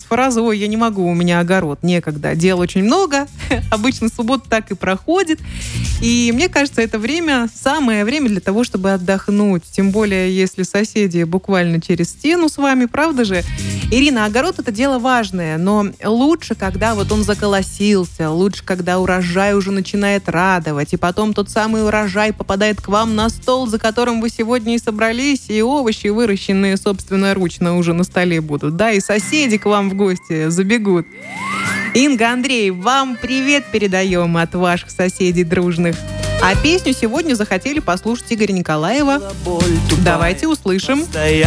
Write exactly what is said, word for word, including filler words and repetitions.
фразу: «Ой, я не могу, у меня огород, некогда, дел очень много». Обычно суббота так и проходит. И мне кажется, это время, самое время для того, чтобы отдохнуть. Тем более, если соседи буквально через стену с вами, правда же? Ирина, огород — это дело важное, но лучше, когда вот он заколосился, лучше, когда урожай уже начинает радовать, и потом тот самый урожай попадает к вам на стол, за которым вы сегодня и собрались, и овощи, выращенные собственноручно, уже на столе будут, да, и соседи к вам в гости забегут. Инга, Андрей, вам привет передаем от ваших соседей дружных. А песню сегодня захотели послушать Игоря Николаева. Давайте услышим.